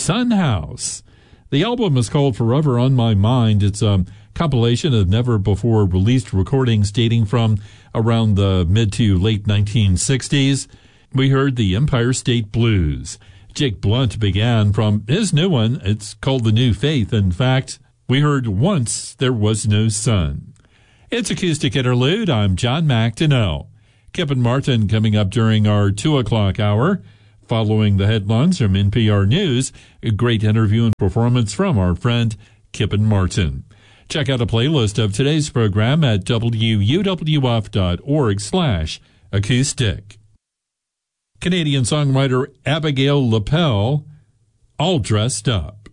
Son House. The album is called Forever on My Mind. It's a compilation of never-before-released recordings dating from around the mid to late 1960s. We heard the Empire State Blues. Jake Blunt began from his new one. It's called The New Faith. In fact, we heard Once There Was No Sun. It's Acoustic Interlude. I'm John McDonnell. Kip and Martin coming up during our 2 o'clock hour. Following the headlines from NPR News, a great interview and performance from our friend Kip and Martin. Check out a playlist of today's program at wuwf.org/acoustic. Canadian songwriter Abigail Lapel, All Dressed Up.